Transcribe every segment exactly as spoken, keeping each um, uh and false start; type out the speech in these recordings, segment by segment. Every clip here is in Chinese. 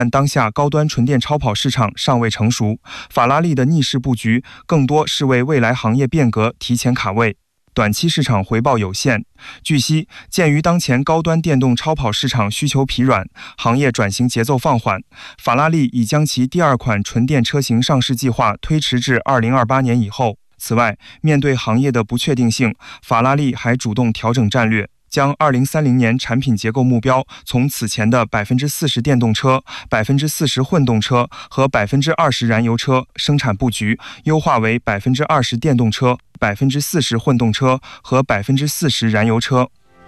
但当下高端纯电超跑市场尚未成熟，法拉利的逆势布局更多是为未来行业变革提前卡位，短期市场回报有限。据悉，鉴于当前高端电动超跑市场需求疲软，行业转型节奏放缓，法拉利已将其第二款纯电车型上市计划推迟至二零二八年以后。此外，面对行业的不确定性，法拉利还主动调整战略，将二零三零年产品结构目标从此前的百分之四十电动车、百分之四十混动车和百分之二十燃油车生产布局优化为百分之二十电动车、百分之四十混动车和百分之四十燃油车。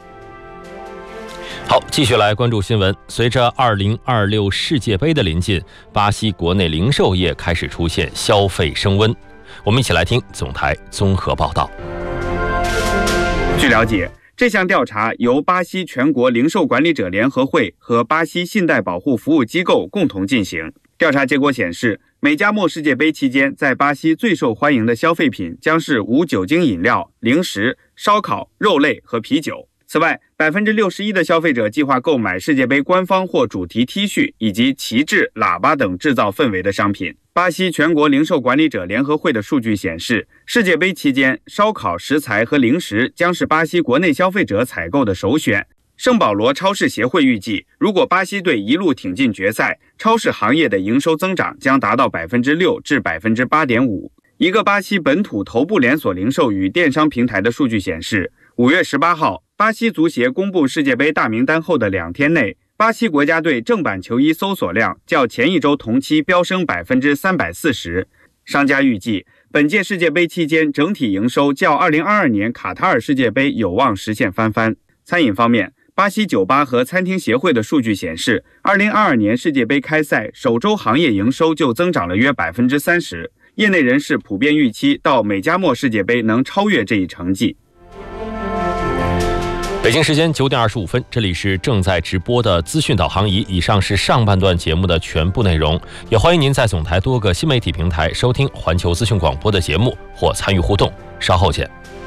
好，继续来关注新闻。随着二零二六世界杯的临近，巴西国内零售业开始出现消费升温。我们一起来听总台综合报道。 据了解，这项调查由巴西全国零售管理者联合会和巴西信贷保护服务机构共同进行。调查结果显示，美加墨世界杯期间，在巴西最受欢迎的消费品将是无酒精饮料、零食、烧烤、肉类和啤酒。此外， 百分之六十一 的消费者计划购买世界杯官方或主题 T 恤以及旗帜、喇叭等制造氛围的商品。巴西全国零售管理者联合会的数据显示，世界杯期间，烧烤食材和零食将是巴西国内消费者采购的首选。圣保罗超市协会预计，如果巴西队一路挺进决赛，超市行业的营收增长将达到 百分之六 至 百分之八点五。 一个巴西本土头部连锁零售与电商平台的数据显示，五月十八号，巴西足协公布世界杯大名单后的两天内，巴西国家队正版球衣搜索量较前一周同期飙升 百分之三百四十。 商家预计，本届世界杯期间整体营收较二零二二年卡塔尔世界杯有望实现翻番。餐饮方面，巴西酒吧和餐厅协会的数据显示，二零二二年世界杯开赛首周行业营收就增长了约 百分之三十。 业内人士普遍预期到美加墨世界杯能超越这一成绩。 北京时间九点二十五分，这里是正在直播的资讯导航仪。以上是上半段节目的全部内容，也欢迎您在总台多个新媒体平台收听环球资讯广播的节目或参与互动。稍后见。